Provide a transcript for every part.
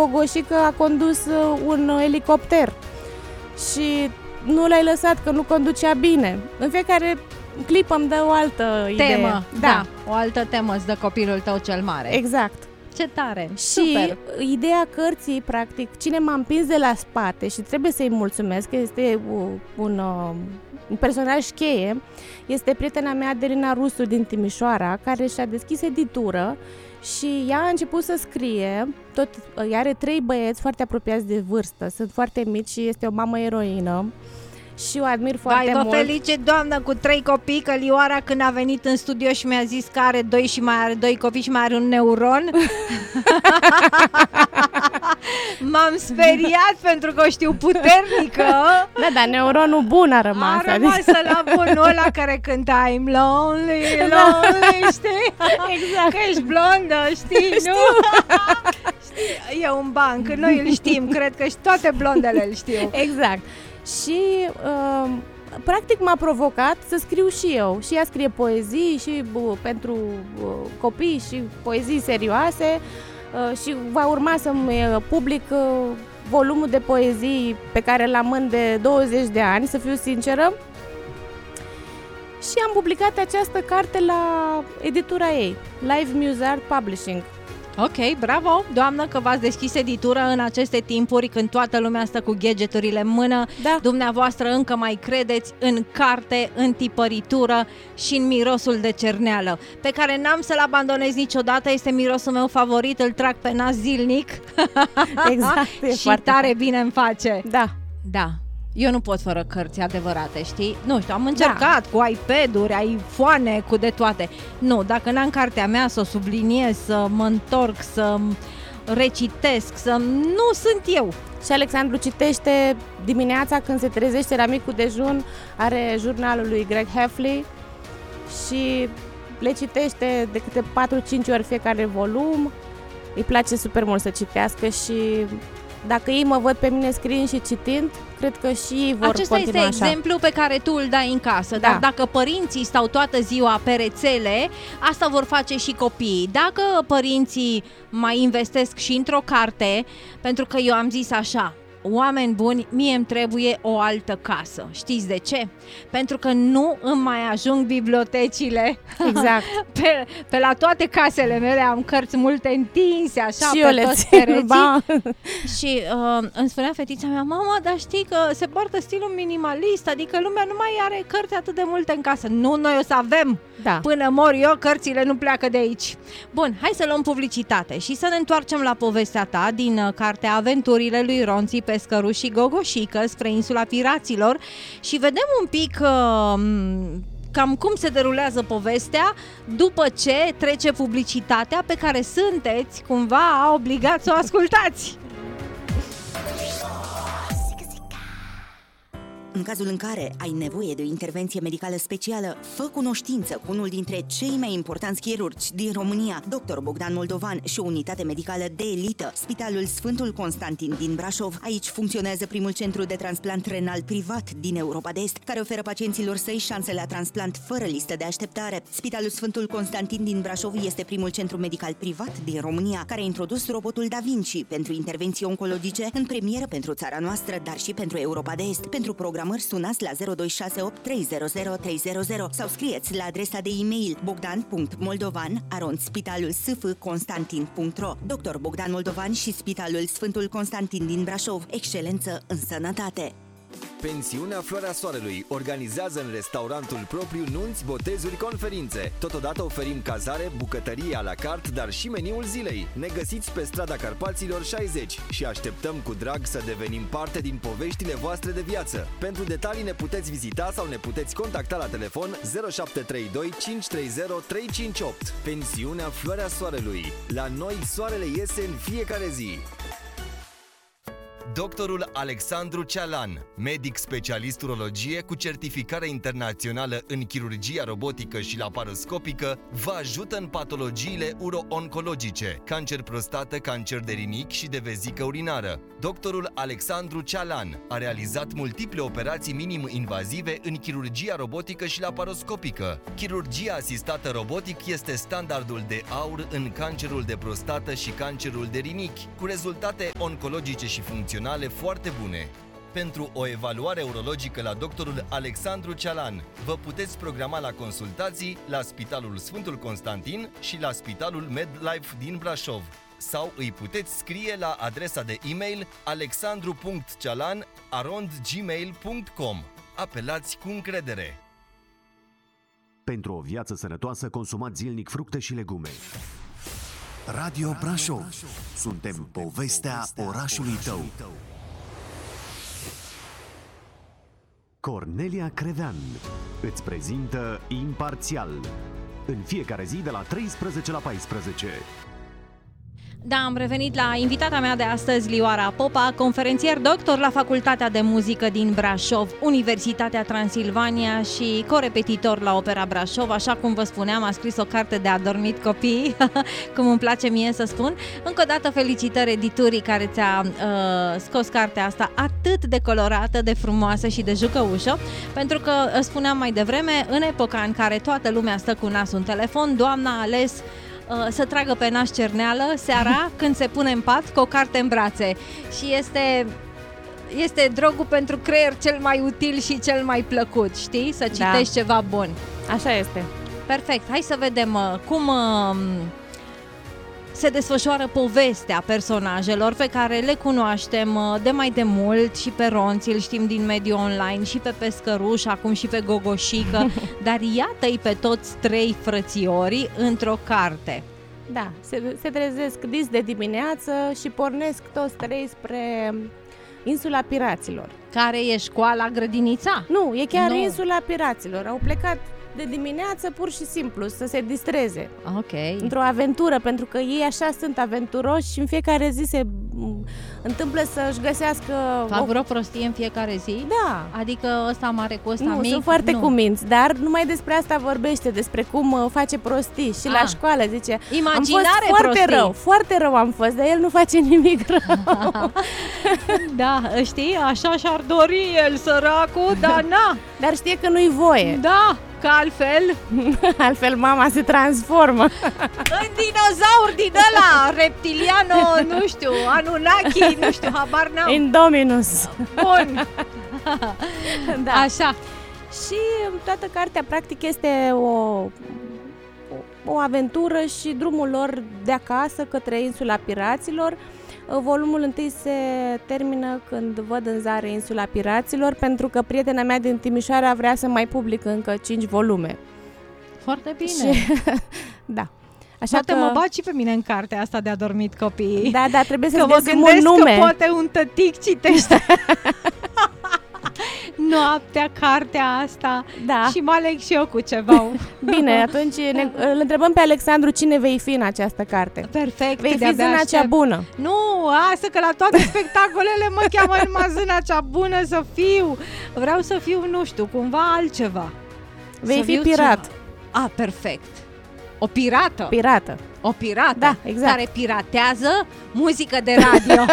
gogoșică a condus un elicopter și nu l-ai lăsat că nu conducea bine. În fiecare clip îmi dă o altă temă. idee. Da, o altă temă îți dă copilul tău cel mare. Exact. Ce tare! Și super. Ideea cărții, practic, cine m-a împins de la spate și trebuie să-i mulțumesc, că este un personaj cheie, este prietena mea Adelina Rusu din Timișoara, care și-a deschis editură și ea a început să scrie, ea are 3 băieți foarte apropiați de vârstă, sunt foarte mici și este o mamă eroină. Și o admir foarte mult. Vă felicit, doamnă, cu 3 copii, că Lioara când a venit în studio și mi-a zis că are 2 și mai are 2 copii și mai are un neuron. M-am speriat pentru că o știu puternică. Da, neuronul bun a rămas. A rămas la bunul ăla care cânta I'm lonely, lonely, știi? Exact. Că ești blondă, știi, nu? Știi? E un banc, noi îl știm, cred că și toate blondele îl știu. Exact. Și practic m-a provocat să scriu și eu. Și ea scrie poezii și pentru copii și poezii serioase și va urma să-mi public volumul de poezii pe care l-am de 20 de ani, să fiu sinceră. Și am publicat această carte la editura ei, Live Muse Art Publishing. Ok, bravo, doamnă, că v-ați deschis editură în aceste timpuri când toată lumea stă cu gadgeturile în mână. Da. Dumneavoastră încă mai credeți în carte, în tipăritură și în mirosul de cerneală, pe care n-am să-l abandonez niciodată, este mirosul meu favorit, îl trag pe nas zilnic. Exact. Și tare bine îmi face. Da. Da. Eu nu pot fără cărți adevărate, știi? Nu știu, am încercat cu iPad-uri, iPhone, cu de toate. Nu, dacă n-am cartea mea să o subliniez, să mă întorc, să recitesc, să... Nu sunt eu. Și Alexandru citește dimineața când se trezește la micul dejun, are jurnalul lui Greg Heffley și le citește de câte 4-5 ori fiecare volum. Îi place super mult să citească și dacă ei mă văd pe mine scriind și citind, cred că și ei vor Acesta continua așa. este exemplu pe care tu îl dai în casă, Da. dar dacă părinții stau toată ziua pe rețele, asta vor face și copiii. Dacă părinții mai investesc și într-o carte, pentru că eu am zis așa, oameni buni, mie îmi trebuie o altă casă. Știți de ce? Pentru că nu îmi mai ajung bibliotecile. Exact. Pe la toate casele mele am cărți multe întinse, așa, Și pe eu le toți țin, pereții. ba. Și îmi spunea fetița mea, mama, dar știi că se poartă stilul minimalist, adică lumea nu mai are cărți atât de multe în casă. Nu, noi o să avem. Da. Până mor eu, cărțile nu pleacă de aici. Bun, hai să luăm publicitate și să ne întoarcem la povestea ta din cartea Aventurile lui Ronții, Pescăruș și Gogoșică spre insula piraților și vedem un pic cam cum se derulează povestea după ce trece publicitatea pe care sunteți cumva obligați să o ascultați. În cazul în care ai nevoie de o intervenție medicală specială, fă cunoștință cu unul dintre cei mai importanți chirurgi din România, Dr. Bogdan Moldovan și o unitate medicală de elită, Spitalul Sfântul Constantin din Brașov. Aici funcționează primul centru de transplant renal privat din Europa de Est, care oferă pacienților săi șanse la transplant fără listă de așteptare. Spitalul Sfântul Constantin din Brașov este primul centru medical privat din România, care a introdus robotul Da Vinci pentru intervenții oncologice în premieră pentru țara noastră, dar și pentru Europa de Est. Pentru programări sunați la 0268 300 300 sau scrieți la adresa de e-mail bogdan.moldovan@spitalulsfconstantin.ro. Dr. Bogdan Moldovan și Spitalul Sfântul Constantin din Brașov. Excelență în sănătate! Pensiunea Floarea Soarelui organizează în restaurantul propriu nunți, botezuri, conferințe. Totodată oferim cazare, bucătărie à la carte, dar și meniul zilei. Ne găsiți pe strada Carpaților 60 și așteptăm cu drag să devenim parte din poveștile voastre de viață. Pentru detalii ne puteți vizita sau ne puteți contacta la telefon 0732 530 358. Pensiunea Floarea Soarelui. La noi soarele iese în fiecare zi. Doctorul Alexandru Cealan, medic specialist urologie cu certificare internațională în chirurgia robotică și laparoscopică, vă ajută în patologiile uro-oncologice, cancer prostată, cancer de rinichi și de vezică urinară. Doctorul Alexandru Cealan a realizat multiple operații minim-invazive în chirurgia robotică și laparoscopică. Chirurgia asistată robotic este standardul de aur în cancerul de prostată și cancerul de rinichi, cu rezultate oncologice și funcționale foarte bune. Pentru o evaluare urologică la doctorul Alexandru Cealan, vă puteți programa la consultații la Spitalul Sfântul Constantin și la Spitalul MedLife din Brașov. Sau îi puteți scrie la adresa de e-mail alexandru.cealan@gmail.com. Apelați cu încredere! Pentru o viață sănătoasă, consumați zilnic fructe și legume. Radio Brașov. Suntem povestea orașului tău. Cornelia Crevean îți prezintă Imparțial. În fiecare zi de la 13 la 14. Da, am revenit la invitata mea de astăzi, Lioara Popa, conferențier doctor la Facultatea de Muzică din Brașov, Universitatea Transilvania și corepetitor la Opera Brașov. Așa cum vă spuneam, a scris o carte de adormit copii, cum îmi place mie să spun. Încă o dată felicitări editurii care ți-a scos cartea asta atât de colorată, de frumoasă și de jucăușă, pentru că, spuneam mai devreme, în epoca în care toată lumea stă cu nasul în telefon, doamna a ales să tragă pe naș cerneală seara când se pune în pat cu o carte în brațe. Și este drogul pentru creier cel mai util și cel mai plăcut, știi? Să citești ceva bun. Așa este. Perfect. Hai să vedem cum se desfășoară povestea personajelor pe care le cunoaștem de mai de mult și pe Ronț, îl știm din mediul online, și pe Pescăruș, acum și pe Gogoșică, dar iată-i pe toți trei frățiorii într-o carte. Da, se trezesc dis de dimineață și pornesc toți trei spre insula Piraților. Care e școala, grădinița? Nu, e chiar insula Piraților. Au plecat de dimineață pur și simplu să se distreze. Ok. Într-o aventură, pentru că ei așa sunt aventuroși și în fiecare zi se întâmplă să-și găsească... Fac vreo prostie în fiecare zi? Da. Adică ăsta mare cu ăsta mic? Nu, sunt foarte cuminți, dar numai despre asta vorbește, despre cum face prostii. Și la școală zice, imaginare, am fost foarte prostii. foarte rău am fost, dar el nu face nimic rău. Da, știi, așa și-ar dori el, săracul, dar na. Dar știe că nu-i voie. Da, că altfel mama se transformă în dinozaur din ăla, reptiliano, nu știu, Anunnaki, nu știu, habar n-am. Indominus. Bun. Da. Așa. Și toată cartea practic este o aventură și drumul lor de acasă către insula Piraților. Volumul întâi se termină când văd în zare insula Piraților, pentru că prietena mea din Timișoara vrea să mai publică încă 5 volume. Foarte bine. Și, da. Așa poate că mă bat și pe mine în cartea asta de adormit copiii. Da, trebuie să-ți găsim un nume. Că poate un tătic citește noaptea cartea asta, da. Și mă aleg și eu cu ceva. Bine, atunci îl întrebăm pe Alexandru cine vei fi în această carte. Perfect. Vei fi zâna cea bună. Nu, asta că la toate spectacolele mă cheamă numai zâna cea bună să fiu. Vreau să fiu, nu știu, cumva altceva. Vei fi pirat. Perfect. O pirată. Pirată. O pirată, da, exact. Care piratează muzică de radio.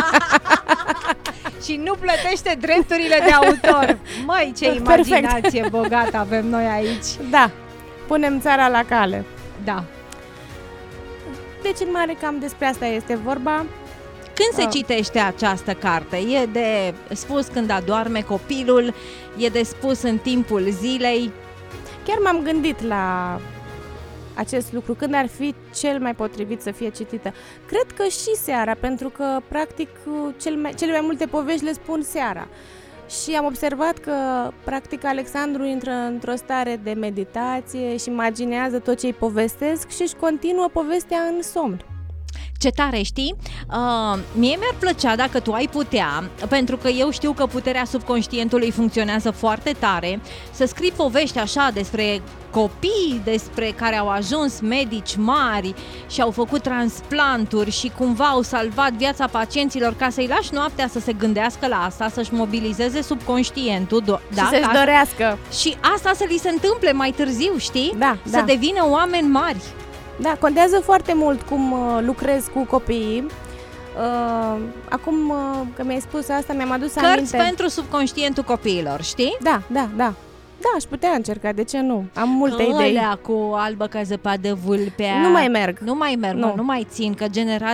Și nu plătește drepturile de autor. Măi, ce imaginație bogată avem noi aici. Da, punem țara la cale. Da. Deci, în mare, cam despre asta este vorba. Când se citește această carte? E de spus când adorme copilul? E de spus în timpul zilei? Chiar m-am gândit la acest lucru, când ar fi cel mai potrivit să fie citită. Cred că și seara, pentru că practic cele mai multe povești le spun seara. Și am observat că practic Alexandru intră într-o stare de meditație și imaginează tot ce îi povestesc și își continuă povestea în somn. Ce tare, știi? Mie mi-ar plăcea dacă tu ai putea, pentru că eu știu că puterea subconștientului funcționează foarte tare, să scrii povești așa despre copii despre care au ajuns medici mari și au făcut transplanturi și cumva au salvat viața pacienților, ca să-i lași noaptea să se gândească la asta, să-și mobilizeze subconștientul, și să-și dorească. Și asta să li se întâmple mai târziu, știi? Da, să devină oameni mari. Da, contează foarte mult cum lucrezi cu copiii. Acum că mi-ai spus asta, mi-am adus aminte. Cărți pentru subconștientul copiilor, știi? Da, aș putea încerca, de ce nu? Am multe idei. Alea cu albă ca zăpadă vulpea. Nu mai merg. Nu mai țin, că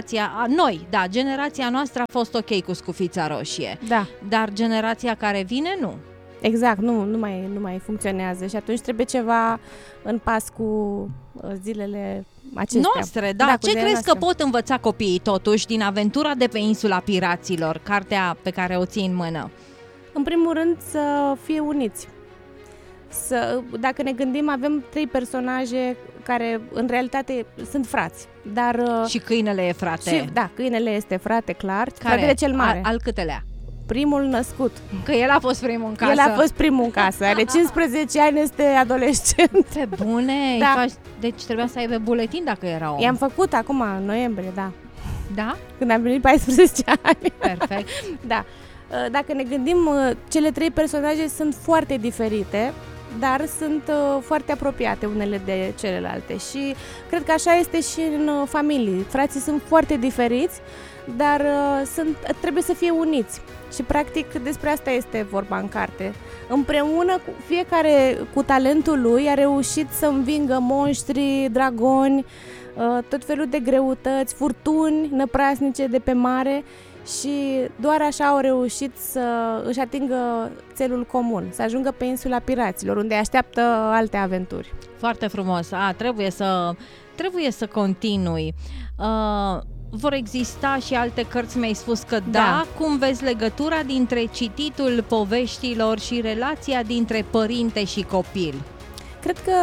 generația noastră a fost ok cu Scufița Roșie. Da. Dar generația care vine, nu. Exact, nu mai funcționează și atunci trebuie ceva în pas cu zilele acestea. Noastre, da. Ce crezi că pot învăța copiii totuși din Aventura de pe insula piraților, cartea pe care o ții în mână? În primul rând să fie uniți. Dacă ne gândim, avem 3 personaje care în realitate sunt frați, dar... Și câinele e frate. Da, câinele este frate, clar. Fratele cel mare. Al câtelea? Primul născut. Că el a fost primul în casă. El a fost primul în casă. Are 15 ani, este adolescent. Pe bune? Da. Deci trebuia să aibă buletin dacă era om. I-am făcut acum, în noiembrie, da. Da? Când am venit 14 ani. Perfect. Da. Dacă ne gândim, cele 3 personaje sunt foarte diferite, dar sunt foarte apropiate unele de celelalte și cred că așa este și în familii. Frații sunt foarte diferiți, dar trebuie să fie uniți și practic despre asta este vorba în carte. Împreună, fiecare cu talentul lui a reușit să învingă monștri, dragoni, tot felul de greutăți, furtuni năprasnice de pe mare și doar așa au reușit să își atingă țelul comun, să ajungă pe insula piraților, unde așteaptă alte aventuri. Foarte frumos. Trebuie să continui. Vor exista și alte cărți, mi-ai spus că da. Cum vezi legătura dintre cititul poveștilor și relația dintre părinte și copil? Cred că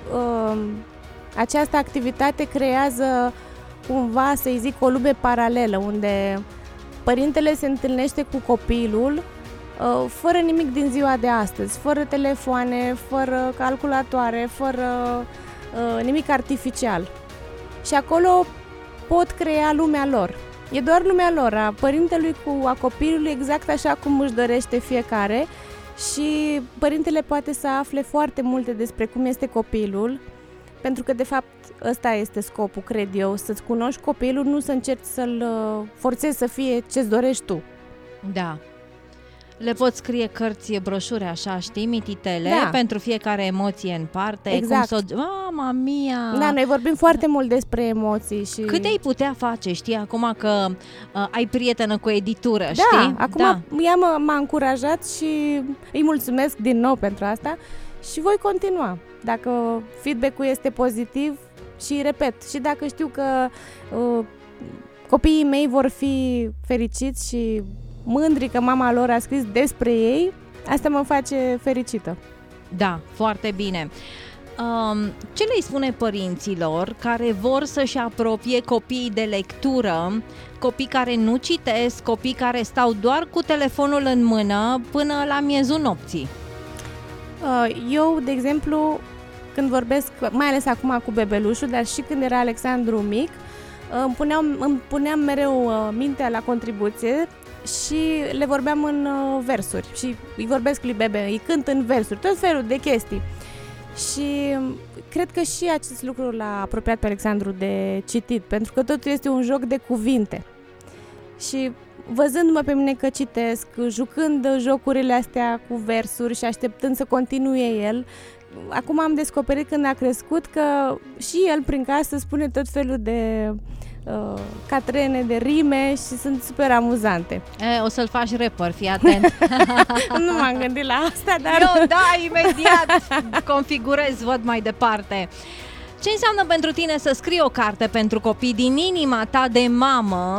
această activitate creează cumva, să-i zic, o lume paralelă, unde părintele se întâlnește cu copilul fără nimic din ziua de astăzi, fără telefoane, fără calculatoare, fără nimic artificial. Și acolo pot crea lumea lor. E doar lumea lor, a părintelui cu a copilului, exact așa cum își dorește fiecare și părintele poate să afle foarte multe despre cum este copilul, pentru că de fapt ăsta este scopul, cred eu, să-ți cunoști copilul, nu să încerci să-l forțezi să fie ce-ți dorești tu. Da. Le poți scrie cărți, broșuri așa, știi, mititele, da, pentru fiecare emoție în parte. Exact. Mama mia! Da, noi vorbim foarte mult despre emoții și... Cât ai putea face, știi, acum că ai prietenă cu editură, da, știi? Acum ea m-a încurajat și îi mulțumesc din nou pentru asta și voi continua. Dacă feedback-ul este pozitiv și repet, și dacă știu că copiii mei vor fi fericiți și mândri că mama lor a scris despre ei, asta mă face fericită. Da, foarte bine. Ce le spune părinților care vor să-și apropie copiii de lectură, copii care nu citesc, copii care stau doar cu telefonul în mână până la miezul nopții? Eu, de exemplu, când vorbesc, mai ales acum cu bebelușul, dar și când era Alexandru mic, îmi puneam mereu mintea la contribuție și le vorbeam în versuri și îi vorbesc lui Bebe, îi cânt în versuri, tot felul de chestii. Și cred că și acest lucru l-a apropiat pe Alexandru de citit, pentru că totul este un joc de cuvinte. Și văzându-mă pe mine că citesc, jucând jocurile astea cu versuri și așteptând să continue el, acum am descoperit când a crescut că și el prin casă spune tot felul de catrene, de rime și sunt super amuzante. O să-l faci rapper, fii atent. Nu m-am gândit la asta, dar... Eu, da, imediat configurez, văd mai departe. Ce înseamnă pentru tine să scrii o carte pentru copii din inima ta de mamă,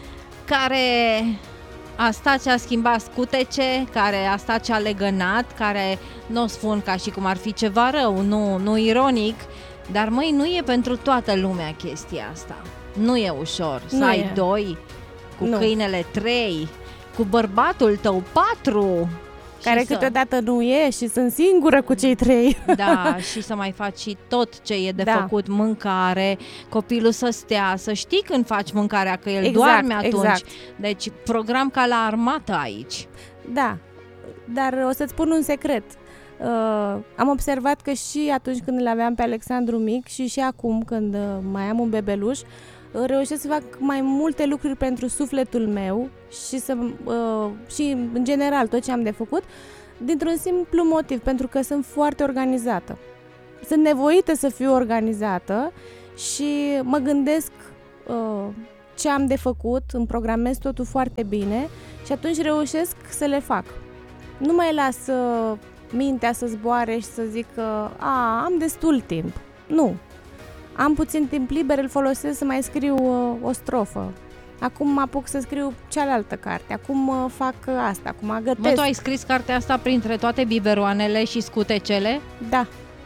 care a stat și a schimbat scutece, care a stat și a legănat, care nu o spun ca și cum ar fi ceva rău, nu ironic, dar măi, nu e pentru toată lumea chestia asta. Nu e ușor să Nu ai e. 2, cu Nu. câinele 3, cu bărbatul tău 4. Care câteodată nu e și sunt singură cu cei 3. Da, și să mai faci și tot ce e de făcut, mâncare, copilul să stea, să știi când faci mâncarea, că el doarme atunci. Exact. Deci program ca la armată aici. Da, dar o să-ți spun un secret. Am observat că și atunci când îl aveam pe Alexandru mic și acum când mai am un bebeluș, reușesc să fac mai multe lucruri pentru sufletul meu și în general tot ce am de făcut dintr-un simplu motiv, pentru că sunt foarte organizată. Sunt nevoită să fiu organizată și mă gândesc ce am de făcut, îmi programez totul foarte bine și atunci reușesc să le fac. Nu mai las mintea să zboare și să zic că am destul timp. Nu. Am puțin timp liber, îl folosesc să mai scriu o strofă. Acum mă apuc să scriu cealaltă carte. Acum fac asta, acum gătesc. Mă, tu ai scris cartea asta printre toate biberoanele și scutecele? Da.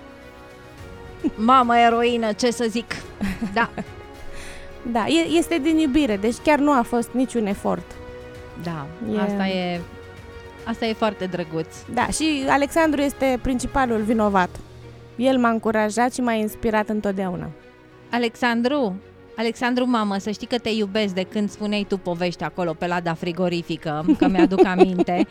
Mamă, eroină, ce să zic. Da. Da, este din iubire, deci chiar nu a fost niciun efort. Da, asta e foarte drăguț. Da, și Alexandru este principalul vinovat. El m-a încurajat și m-a inspirat întotdeauna. Alexandru, mamă, să știi că te iubesc de când spuneai tu povești acolo pe lada frigorifică, că mi-aduc aminte.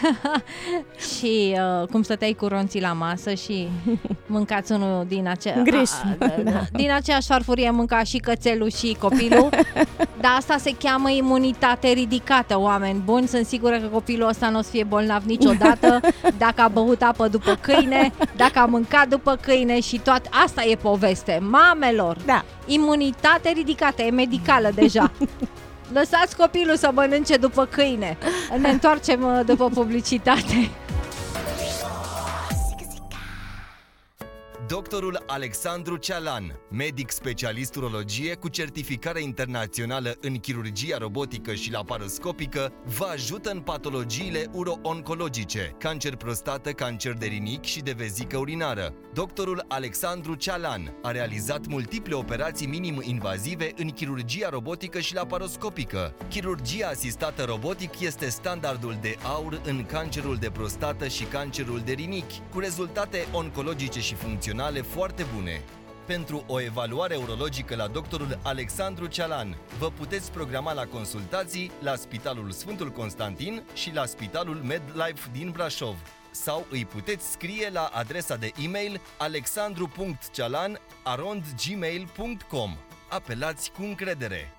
Și cum stăteai cu ronții la masă și mâncați unul din din aceeași farfurie mânca și cățelul și copilul. Dar asta se cheamă imunitate ridicată, oameni buni. Sunt sigură că copilul ăsta nu o să fie bolnav niciodată dacă a băut apă după câine, dacă a mâncat după câine și toate. Asta e poveste, mamelor. Da. Imunitate ridicată, e medicală deja. Lăsați copilul să mănânce după câine. Ne întoarcem după publicitate. Doctorul Alexandru Cealan, medic specialist urologie cu certificare internațională în chirurgia robotică și laparoscopică, vă ajută în patologiile uro-oncologice, cancer prostată, cancer de rinichi și de vezică urinară. Doctorul Alexandru Cealan a realizat multiple operații minim-invazive în chirurgia robotică și laparoscopică. Chirurgia asistată robotic este standardul de aur în cancerul de prostată și cancerul de rinichi, cu rezultate oncologice și funcționale foarte bune. Pentru o evaluare urologică la doctorul Alexandru Cealan, vă puteți programa la consultații la Spitalul Sfântul Constantin și la Spitalul MedLife din Brașov. Sau îi puteți scrie la adresa de e-mail alexandru.cealan@gmail.com. Apelați cu încredere.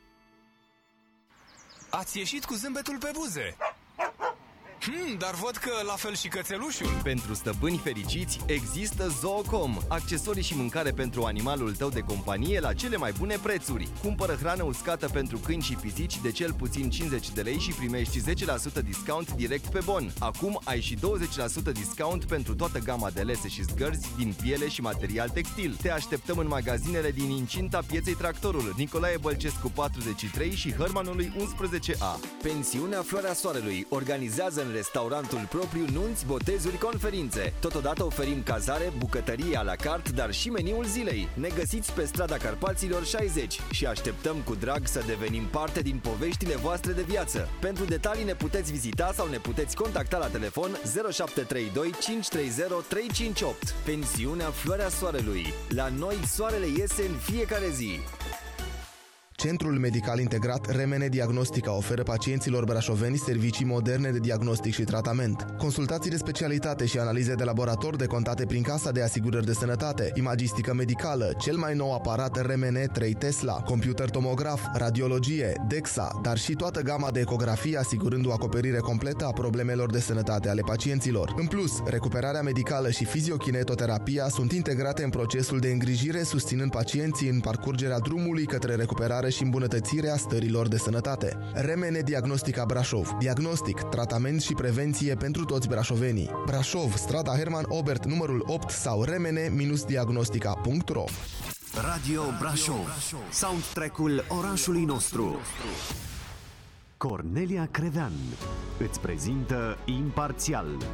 Ați ieșit cu zâmbetul pe buze. Dar văd că la fel și cățelușul. Pentru stăpâni fericiți există Zoocom, accesorii și mâncare pentru animalul tău de companie la cele mai bune prețuri. Cumpără hrană uscată pentru câini și pisici de cel puțin 50 de lei și primești 10% discount direct pe bon. Acum ai și 20% discount pentru toată gama de lese și zgărzi din piele și material textil. Te așteptăm în magazinele din incinta pieței Tractorul, Nicolae Bălcescu 43 și Hărmanului 11A. Pensiunea Floarea Soarelui organizează în restaurantul propriu nunți, botezuri, conferințe. Totodată oferim cazare, bucătărie à la carte, dar și meniul zilei. Ne găsiți pe strada Carpaților 60 și așteptăm cu drag să devenim parte din poveștile voastre de viață. Pentru detalii ne puteți vizita sau ne puteți contacta la telefon 0732 530 358. Pensiunea Floarea Soarelui. La noi soarele iese în fiecare zi. Centrul Medical Integrat Remene Diagnostica oferă pacienților brașoveni servicii moderne de diagnostic și tratament. Consultații de specialitate și analize de laborator decontate prin Casa de Asigurări de Sănătate, imagistică medicală, cel mai nou aparat Remene 3 Tesla, computer tomograf, radiologie, DEXA, dar și toată gama de ecografie asigurând o acoperire completă a problemelor de sănătate ale pacienților. În plus, recuperarea medicală și fiziokinetoterapia sunt integrate în procesul de îngrijire, susținând pacienții în parcurgerea drumului către recuperare și îmbunătățirea stărilor de sănătate. Remene Diagnostica Brașov. Diagnostic, tratament și prevenție pentru toți brașovenii. Brașov, strada Herman Obert, numărul 8 sau remene-diagnostica.ro. Radio Brașov. Soundtrack-ul orașului nostru. Cornelia Crevean îți prezintă Imparțial.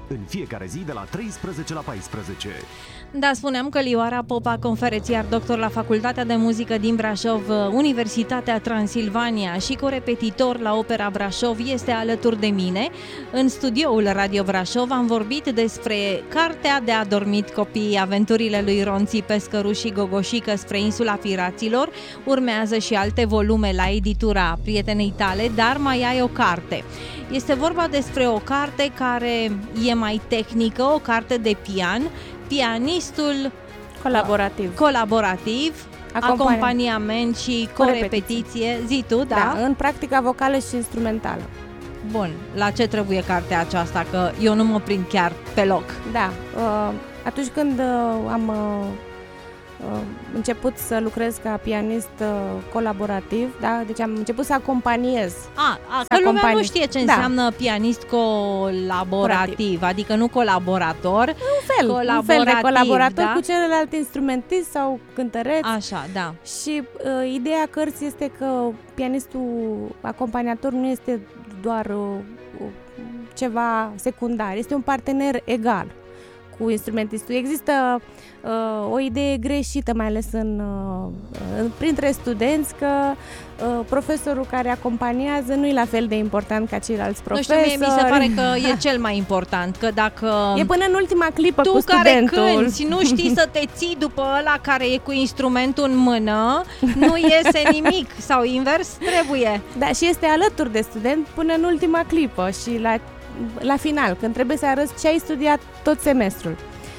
în fiecare zi de la 13 la 14. Da, spuneam că Lioara Popa, conferențiar doctor la Facultatea de Muzică din Brașov, Universitatea Transilvania și corepetitor la Opera Brașov, este alături de mine. În studioul Radio Brașov am vorbit despre cartea de adormit copii, aventurile lui Ronții Pescăruș și Gogoșică spre insula Piraților. Urmează și alte volume la editura Prietenei tale, dar mai ai o carte. Este vorba despre o carte care e mai tehnică, o carte de pian, pianistul colaborativ, acompaniament și corepetiție. Zi tu, da? În practica vocală și instrumentală. Bun, la ce trebuie cartea aceasta? Că eu nu mă prind chiar pe loc. Da, atunci când am început să lucrez ca pianist colaborativ, da? Deci am început să acompaniez. Că lumea nu știe ce înseamnă pianist colaborativ, adică nu colaborator. Un fel de colaborator, da? Cu celălalt instrumentist sau cântăreț. Așa, da. Și ideea cărții este că pianistul acompaniator nu este doar ceva secundar, este un partener egal cu instrumentistul. Există o idee greșită, mai ales printre studenți, că profesorul care acompaniază nu e la fel de important ca ceilalți profesori. Nu știu, mie mi se pare că e cel mai important, că dacă e până în ultima clipă tu cu studentul. Tu care cânti, nu știi să te ții după ăla care e cu instrumentul în mână, nu iese nimic, sau invers, trebuie. Da, și este alături de student până în ultima clipă și la final, când trebuie să arăți ce ai studiat tot semestrul.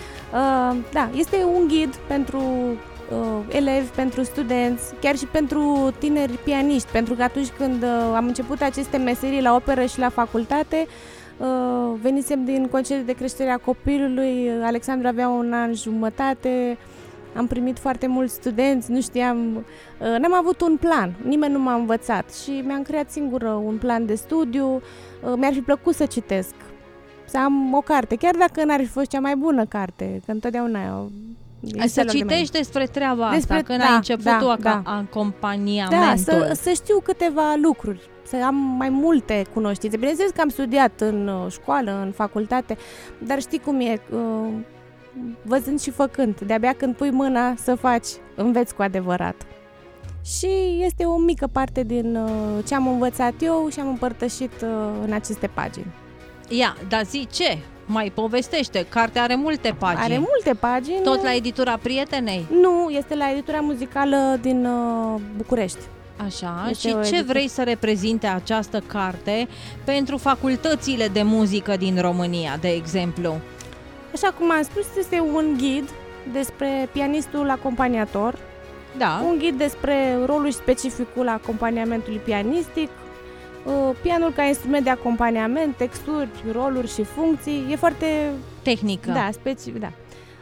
Da, este un ghid pentru elevi, pentru studenți, chiar și pentru tineri pianiști, pentru că atunci când am început aceste meserii la operă și la facultate, venisem din concediu de creștere a copilului, Alexandru avea 1 an jumătate, am primit foarte mulți studenți, nu știam, n-am avut un plan, nimeni nu m-a învățat și mi-am creat singură un plan de studiu. Mi-ar fi plăcut să citesc, să am o carte, chiar dacă n-ar fi fost cea mai bună carte, că întotdeauna să citești despre treaba asta, când ai început acompaniamentul. Da, să știu câteva lucruri, să am mai multe cunoștințe. Bineînțeles că am studiat în școală, în facultate, dar știi cum e, văzând și făcând, de-abia când pui mâna să faci, înveți cu adevărat. Și este o mică parte din ce am învățat eu și am împărtășit în aceste pagini. Ia, dar zi ce? Mai povestește, cartea are multe pagini. Are multe pagini. Tot la editura Prietenei? Nu, este la editura muzicală din București. Așa, și ce vrei să reprezinte această carte pentru facultățile de muzică din România, de exemplu? Așa cum am spus, este un ghid despre pianistul acompaniator, da. Un ghid despre rolul și specificul acompaniamentului pianistic, pianul ca instrument de acompaniament, texturi, roluri și funcții. E foarte tehnică. Da, specific, da.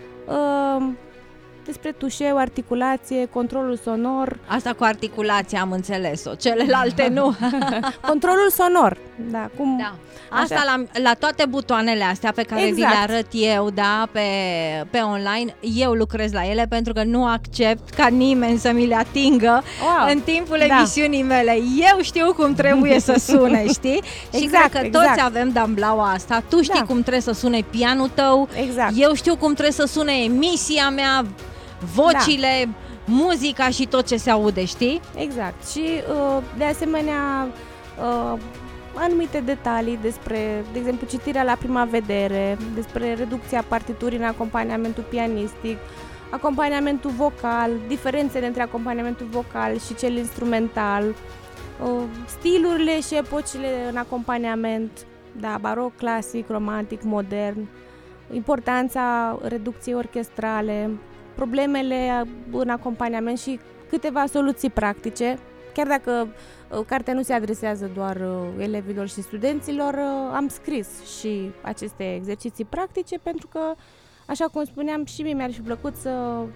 Despre tușeu, articulație, controlul sonor. Asta cu articulația am înțeles-o, celelalte nu. Controlul sonor, da, cum... Da. Asta la toate butoanele astea pe care vi le arăt eu, da, pe online, eu lucrez la ele pentru că nu accept ca nimeni să mi le atingă în timpul emisiunii mele. Eu știu cum trebuie să sune, știi? Și cred că toți avem damblaua asta. Tu știi cum trebuie să sune pianul tău, eu știu cum trebuie să sune emisia mea, vocile, muzica și tot ce se aude, știi? Exact. Și de asemenea anumite detalii despre, de exemplu, citirea la prima vedere, despre reducția partiturii în acompaniamentul pianistic, acompaniamentul vocal, diferențele între acompaniamentul vocal și cel instrumental, stilurile și epocile în acompaniament, da, baroc, clasic, romantic, modern, importanța reducției orchestrale, problemele în acompaniament și câteva soluții practice. Chiar dacă cartea nu se adresează doar elevilor și studenților, am scris și aceste exerciții practice pentru că, așa cum spuneam, și mie mi-ar fi plăcut să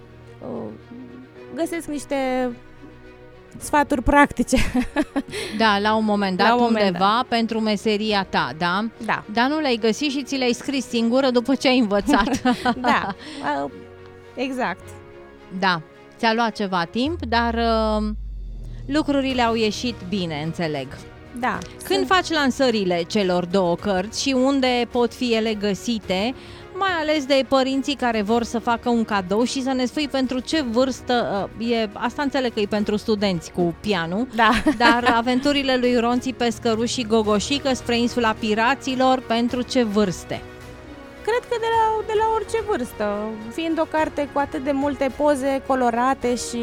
găsesc niște sfaturi practice. Da, la un moment dat, undeva, pentru meseria ta, da? Da. Dar nu le-ai găsit și ți le-ai scris singură după ce ai învățat. Da, exact. Da, ți-a luat ceva timp, dar lucrurile au ieșit bine, înțeleg. Da. Când faci lansările celor două cărți și unde pot fi ele găsite, mai ales de părinții care vor să facă un cadou și să ne spui pentru ce vârstă asta înțeleg că e pentru studenți cu pianul, Da. dar Aventurile lui Ronții Pescăruș și Gogoșică spre insula piraților, pentru ce vârste? Cred că de la orice vârstă, fiind o carte cu atât de multe poze colorate și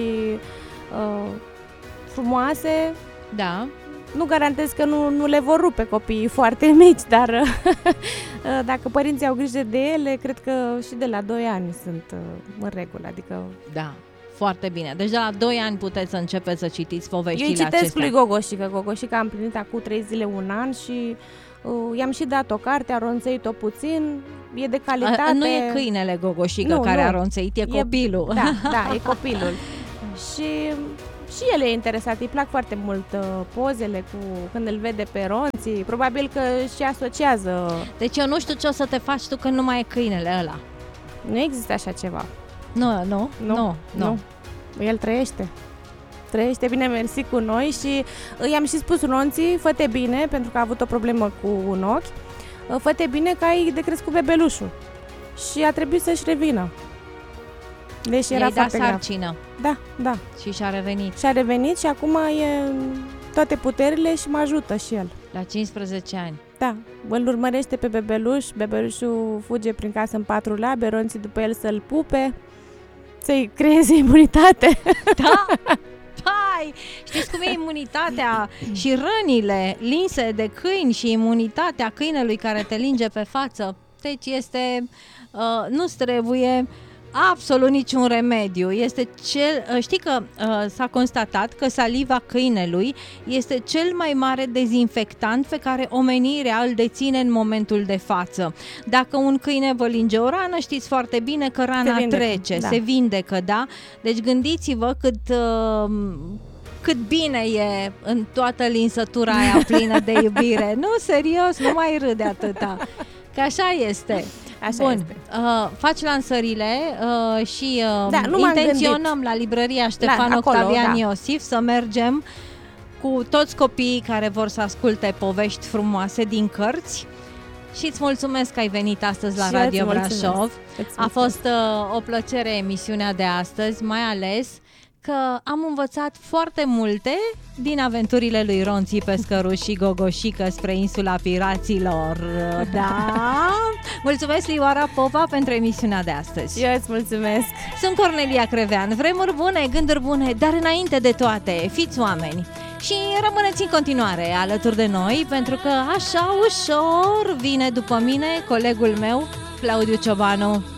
frumoase, Da. nu garantez că nu le vor rupe copiii foarte mici, dar dacă părinții au grijă de ele, cred că și de la 2 ani sunt în regulă, adică... Da, foarte bine. Deci de la 2 ani puteți să începeți să citiți poveștile Eu îi citesc acestea. lui Gogoșică. Gogoșică a împlinit acum 3 zile, 1 an și i-am și dat o carte, a ronțăit-o puțin, e de calitate. Nu e câinele Gogoșică care a ronțăit, e copilul. Da, e copilul. Și el e interesat, îi plac foarte mult pozele când îl vede pe Ronții, probabil că și asociază. Deci eu nu știu ce o să te faci tu când nu mai e câinele ăla. Nu există așa ceva. Nu. El trăiește bine, mersi cu noi și i-am și spus Ronții, fă-te bine, pentru că a avut o problemă cu un ochi, fă-te bine că ai de crescut bebelușul. Și a trebuit să-și revină. Deși era foarte grav. sarcină. Da. Și și-a revenit. Și-a revenit și acum e toate puterile și mă ajută și el. La 15 ani. Da, îl urmărește pe bebeluș, bebelușul fuge prin casă în 4 labe, Ronții după el să-l pupe, să-i creeze imunitate. Da? Hai, știți cum e imunitatea și rănile linse de câini și imunitatea câinelui care te linge pe față. Deci este, nu-ți trebuie absolut niciun remediu. Este știi că s-a constatat că saliva câinelui este cel mai mare dezinfectant pe care omenirea îl deține în momentul de față. Dacă un câine vă linge o rană, știți foarte bine că rana trece, se vindecă, da? Deci gândiți-vă cât bine e în toată linsătura aia plină de iubire. Nu, serios, nu mai râde atâta. Că așa este. Așa este. Faci lansările și nu intenționăm la librăria Ștefan Octavian Iosif să mergem cu toți copiii care vor să asculte povești frumoase din cărți. Și îți mulțumesc că ai venit astăzi la Radio Brașov. A fost o plăcere emisiunea de astăzi, mai ales că am învățat foarte multe din aventurile lui Ronții Pescăruș și Gogoșică spre insula piraților. Da! Mulțumesc, Lioara Popa, pentru emisiunea de astăzi. Eu îți mulțumesc. Sunt Cornelia Crevean. Vremuri bune, gânduri bune, dar înainte de toate, fiți oameni. Și rămâneți în continuare alături de noi, pentru că așa ușor vine după mine colegul meu, Claudiu Ciobanu.